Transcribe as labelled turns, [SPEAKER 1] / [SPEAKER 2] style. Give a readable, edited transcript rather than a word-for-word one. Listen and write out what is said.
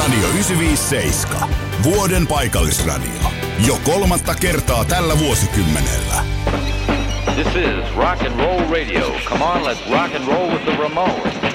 [SPEAKER 1] Radio 957. Vuoden paikallisradio. Jo 3. kertaa tällä vuosikymmenellä.
[SPEAKER 2] This is rock and roll radio. Come on, let's rock and roll with the Ramones.